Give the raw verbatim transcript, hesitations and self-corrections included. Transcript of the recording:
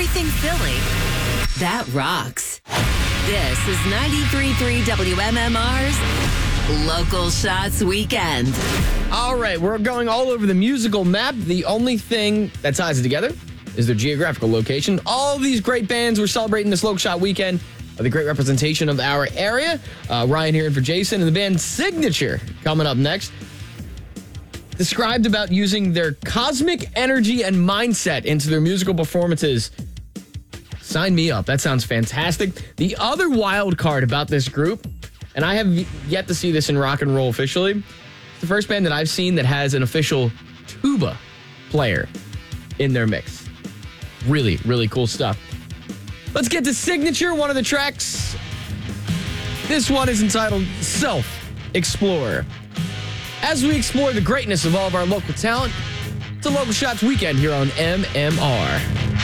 everything Philly, that rocks. This is ninety-three point three W M M R's Local Shots Weekend. All right, we're going all over the musical map. The only thing that ties it together is their geographical location. All these great bands we're celebrating this Local Shot Weekend are the great representation of our area. Uh, Ryan here in for Jason, and the band Signature coming up next. Described about using their cosmic energy and mindset into their musical performances. Sign me up. That sounds fantastic. The other wild card about this group, and I have yet to see this in rock and roll officially, it's the first band that I've seen that has an official tuba player in their mix. Really, really cool stuff. Let's get to Signature, one of the tracks. This one is entitled Self-Explorer. As we explore the greatness of all of our local talent, it's a Local Shots Weekend here on M M R.